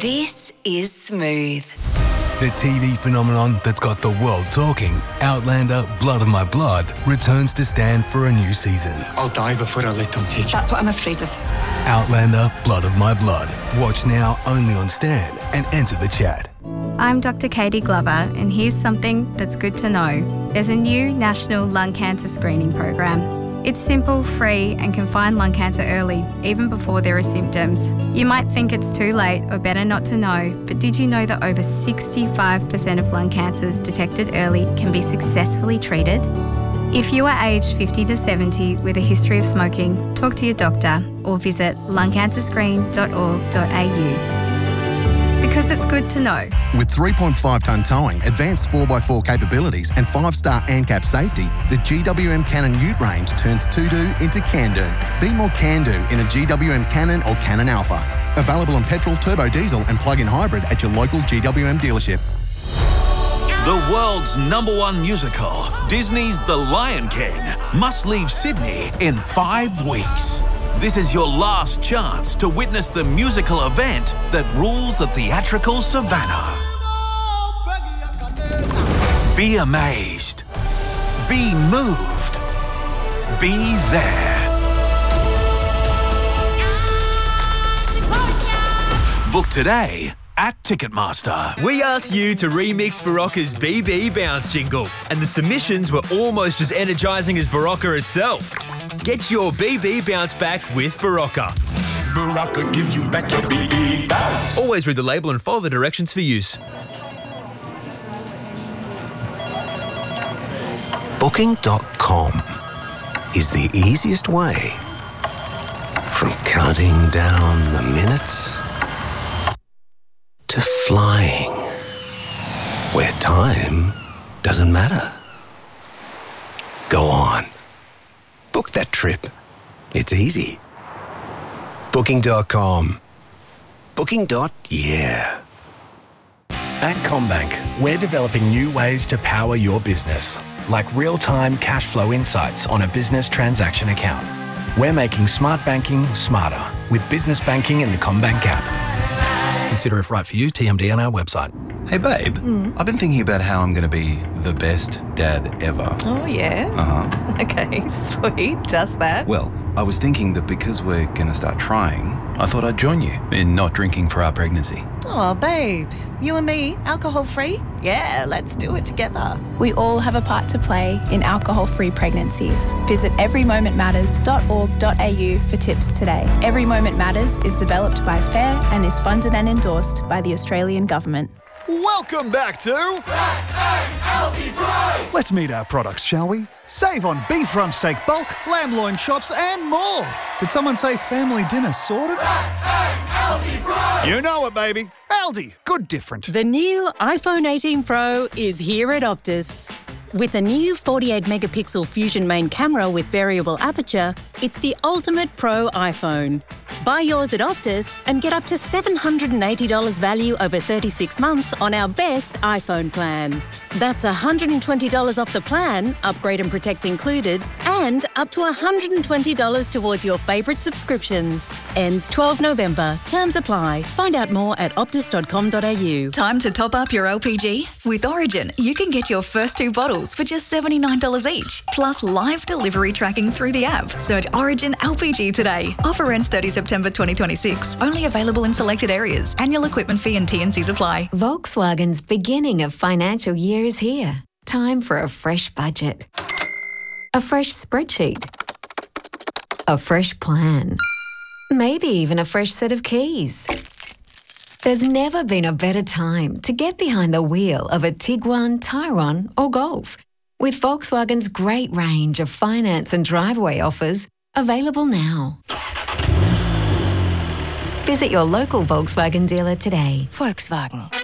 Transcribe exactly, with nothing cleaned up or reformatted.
This is Smooth. The T V phenomenon that's got the world talking, Outlander Blood of My Blood, returns to stand for a new season. I'll die before I let them take you. That's what I'm afraid of. Outlander Blood of My Blood. Watch now only on Stan and enter the chat. I'm Doctor Katie Glover, and here's something that's good to know. There's a new national lung cancer screening program. It's simple, free, and can find lung cancer early, even before there are symptoms. You might think it's too late or better not to know, but did you know that over sixty-five percent of lung cancers detected early can be successfully treated? If you are aged fifty to seventy with a history of smoking, talk to your doctor or visit lung cancer screen dot org dot a u. Because it's good to know. With three point five tonne towing, advanced four by four capabilities and five star ANCAP safety, the G W M Cannon Ute range turns to-do into can-do. Be more can-do in a G W M Cannon or Cannon Alpha. Available in petrol, turbo diesel and plug-in hybrid at your local G W M dealership. The world's number one musical, Disney's The Lion King, must leave Sydney in five weeks. This is your last chance to witness the musical event that rules the theatrical savannah. Be amazed. Be moved. Be there. Book today at Ticketmaster. We asked you to remix Barocca's B B Bounce jingle, and the submissions were almost as energising as Barocca itself. Get your B B Bounce back with Barocca. Barocca gives you back your B B bounce. Always read the label and follow the directions for use. Booking dot com is the easiest way from counting down the minutes to flying, where time doesn't matter. Go on. Book that trip. It's easy. Booking dot com. Booking. Yeah. At CommBank, we're developing new ways to power your business, like real-time cash flow insights on a business transaction account. We're making smart banking smarter with business banking in the CommBank app. Consider if right for you, T M D on our website. Hey babe, Mm. I've been thinking about how I'm going to be the best dad ever. Oh, yeah? Uh-huh. Okay, sweet. Just that. Well, I was thinking that because we're going to start trying, I thought I'd join you in not drinking for our pregnancy. Oh, babe. You and me, alcohol-free? Yeah, let's do it together. We all have a part to play in alcohol-free pregnancies. Visit every moment matters dot org dot a u for tips today. Every Moment Matters is developed by FAIR and is funded and endorsed by the Australian Government. Welcome back to Let's meet our products, shall we? Save on beef rump steak bulk, lamb loin chops and more. Did someone say family dinner sorted? You know it, baby. Aldi, good different. The new iPhone eighteen Pro is here at Optus. With a new forty-eight megapixel Fusion main camera with variable aperture, it's the ultimate pro iPhone. Buy yours at Optus and get up to seven hundred eighty dollars value over thirty-six months on our best iPhone plan. That's one hundred twenty dollars off the plan, upgrade and protect included, and up to one hundred twenty dollars towards your favourite subscriptions. Ends twelfth November. Terms apply. Find out more at optus dot com dot a u. Time to top up your L P G? With Origin, you can get your first two bottles for just seventy-nine dollars each, plus live delivery tracking through the app. Search Origin L P G today. Offer ends thirtieth September twenty twenty-six. Only available in selected areas. Annual equipment fee and T and Cs apply. Volkswagen's beginning of financial year is here. Time for a fresh budget. A fresh spreadsheet. A fresh plan. Maybe even a fresh set of keys. There's never been a better time to get behind the wheel of a Tiguan, Tyrone or Golf. With Volkswagen's great range of finance and driveway offers available now. Visit your local Volkswagen dealer today. Volkswagen.